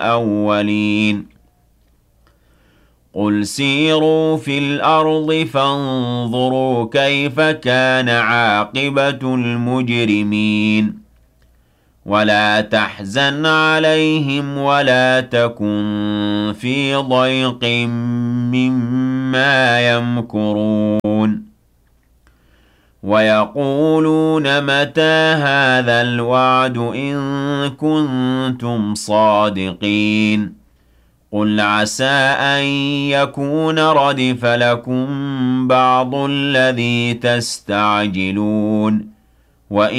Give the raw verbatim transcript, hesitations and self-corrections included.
الْأَوَّلِينَ قُلْ سِيرُوا فِي الْأَرْضِ فَانظُرُوا كَيْفَ كَانَ عَاقِبَةُ الْمُجْرِمِينَ وَلَا تَحْزَنْ عَلَيْهِمْ وَلَا تَكُن فِي ضَيْقٍ مِّمَّا يَمْكُرُونَ وَيَقُولُونَ مَتَىٰ هَٰذَا الْوَعْدُ إِن كُنتُمْ صَادِقِينَ قُلْ عَسَىٰ أَن يَكُونَ رَدِفَ لَكُم بَعْضُ الَّذِي تَسْتَعْجِلُونَ وَإِنَّ